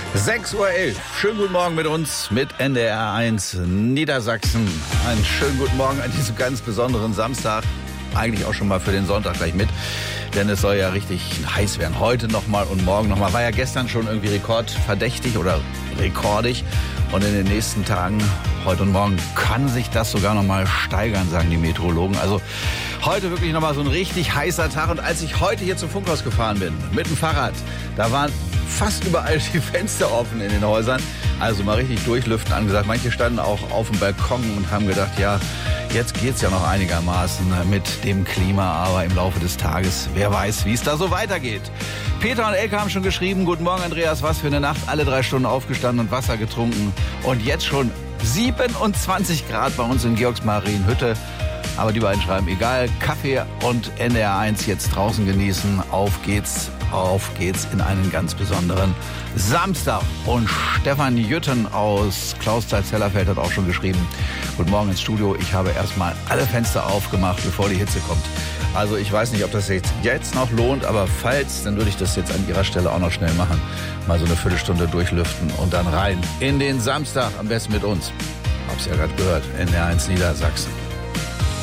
6:11 Uhr. Schönen guten Morgen mit uns, mit NDR 1 Niedersachsen. Einen schönen guten Morgen an diesem ganz besonderen Samstag. Eigentlich auch schon mal für den Sonntag gleich mit. Denn es soll ja richtig heiß werden. Heute nochmal und morgen nochmal. War ja gestern schon irgendwie rekordverdächtig oder rekordig. Und in den nächsten Tagen, heute und morgen, kann sich das sogar nochmal steigern, sagen die Meteorologen. Also heute wirklich nochmal so ein richtig heißer Tag. Und als ich heute hier zum Funkhaus gefahren bin, mit dem Fahrrad, da waren fast überall die Fenster offen in den Häusern. Also mal richtig durchlüften angesagt. Manche standen auch auf dem Balkon und haben gedacht, ja, jetzt geht's ja noch einigermaßen mit dem Klima, aber im Laufe des Tages, wer weiß, wie es da so weitergeht. Peter und Elke haben schon geschrieben, guten Morgen Andreas, was für eine Nacht, alle 3 Stunden aufgestanden und Wasser getrunken und jetzt schon 27 Grad bei uns in Georgsmarienhütte. Aber die beiden schreiben, egal, Kaffee und NDR 1 jetzt draußen genießen, auf geht's in einen ganz besonderen Samstag. Und Stefan Jütten aus Klausthal-Zellerfeld hat auch schon geschrieben, guten Morgen ins Studio, ich habe erstmal alle Fenster aufgemacht, bevor die Hitze kommt. Also ich weiß nicht, ob das jetzt noch lohnt, aber falls, dann würde ich das jetzt an Ihrer Stelle auch noch schnell machen. Mal so eine Viertelstunde durchlüften und dann rein in den Samstag, am besten mit uns. Hab's ja gerade gehört, NDR 1 Niedersachsen.